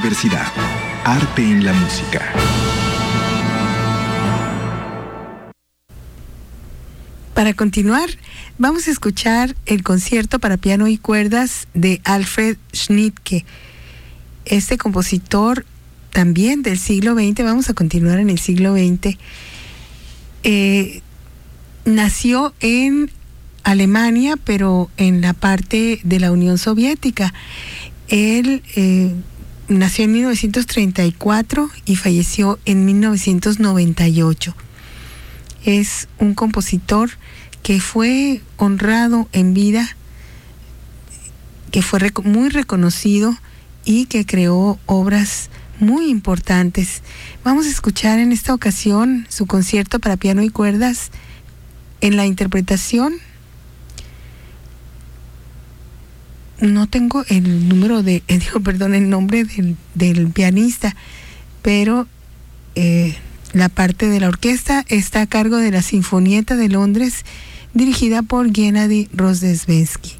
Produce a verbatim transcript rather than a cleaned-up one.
Universidad. Arte en la música. Para continuar, vamos a escuchar el concierto para piano y cuerdas de Alfred Schnittke. Este compositor también del siglo veinte, vamos a continuar en el siglo veinte, eh, nació en Alemania, pero en la parte de la Unión Soviética. Él eh, nació en mil novecientos treinta y cuatro y falleció en mil novecientos noventa y ocho. Es un compositor que fue honrado en vida, que fue rec- muy reconocido y que creó obras muy importantes. Vamos a escuchar en esta ocasión su concierto para piano y cuerdas en la interpretación. No tengo el número de, eh, digo, perdón, el nombre del, del pianista, pero eh, la parte de la orquesta está a cargo de la Sinfonieta de Londres, dirigida por Gennady Rozhdestvensky.